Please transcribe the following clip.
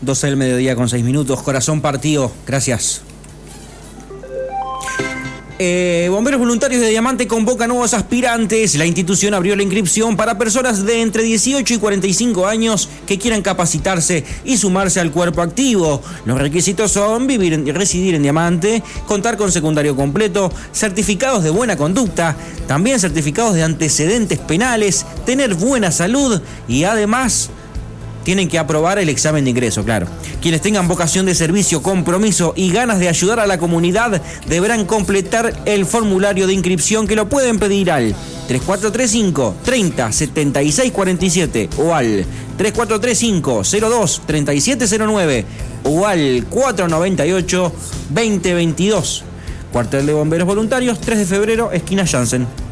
12 del mediodía con 6 minutos. Corazón partido. Gracias. Bomberos Voluntarios de Diamante convoca nuevos aspirantes. La institución abrió la inscripción para personas de entre 18 y 45 años que quieran capacitarse y sumarse al cuerpo activo. Los requisitos son vivir y residir en Diamante, contar con secundario completo, certificados de buena conducta, también certificados de antecedentes penales, tener buena salud y además tienen que aprobar el examen de ingreso, claro. Quienes tengan vocación de servicio, compromiso y ganas de ayudar a la comunidad deberán completar el formulario de inscripción, que lo pueden pedir al 3435 30 76 47 o al 3435 02 3709 o al 498 2022. Cuartel de Bomberos Voluntarios, 3 de febrero, esquina Jansen.